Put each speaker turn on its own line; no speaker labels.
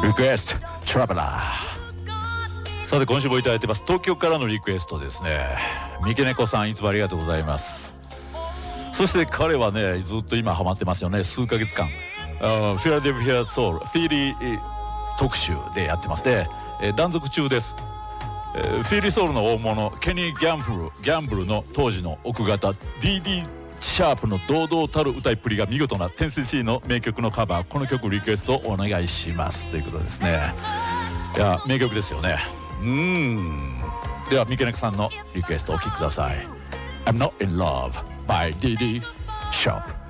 リクエストトラベラー。さて今週もいただいてます東京からのリクエストですね。三毛猫さんいつもありがとうございます。そして彼はねずっと今ハマってますよね。数ヶ月間フィラデルフィアソウルフィリー特集でやってますね。断続中です。フィリーソウルの大物ケニー・ギャンブルの当時の奥方 DD シャープの堂々たる歌いっぷりが見事な 10cc の名曲のカバー。この曲リクエストお願いしますということですね。いや名曲ですよね。では三毛猫さんのリクエストお聴きください。 I'm Not in Love by DD Sharp。